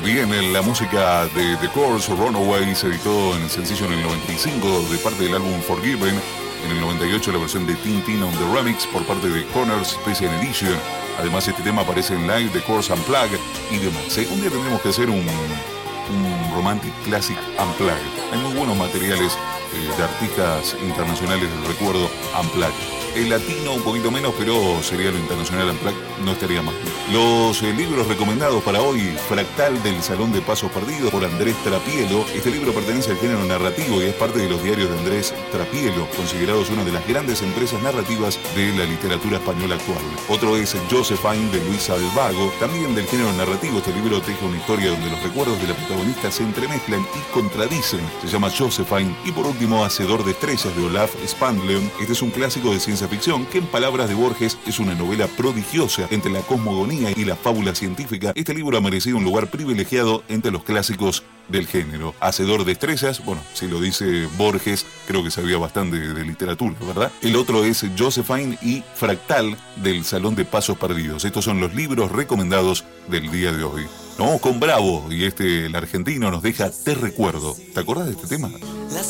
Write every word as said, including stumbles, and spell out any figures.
Bien, la música de The Course, Runaway, se editó en sencillo en el noventa y cinco de parte del álbum Forgiven. En el noventa y ocho la versión de Tintin on the Remix por parte de Connors Special Edition. Además este tema aparece en Live, The Course Unplugged y demás. ¿Eh? Un día tendremos que hacer un, un Romantic Classic Unplugged. Hay muy buenos materiales eh, de artistas internacionales del recuerdo Unplugged. El latino un poquito menos, pero sería lo internacional Unplugged, no estaría mal. Los eh, libros recomendados para hoy: Fractal del Salón de Pasos Perdidos por Andrés Trapielo. Este libro pertenece al género narrativo y es parte de los diarios de Andrés Trapielo, considerados una de las grandes empresas narrativas de la literatura española actual. Otro es Josephine de Luis Alvago, también del género narrativo. Este libro teje una historia donde los recuerdos de la protagonista se entremezclan y contradicen. Se llama Josephine. Y por último, Hacedor de Estrellas de Olaf Spandleon. Este es un clásico de ciencia ficción que, en palabras de Borges, es una novela prodigiosa entre la cosmogonía y la fábula científica. Este libro ha merecido un lugar privilegiado entre los clásicos del género. Hacedor de Estrellas, bueno, si lo dice Borges, creo que sabía bastante de literatura, ¿verdad? El otro es Josephine y Fractal del Salón de Pasos Perdidos. Estos son los libros recomendados del día de hoy. Nos vamos con Bravo y este, el argentino, nos deja Te Recuerdo. ¿Te acordás de este tema?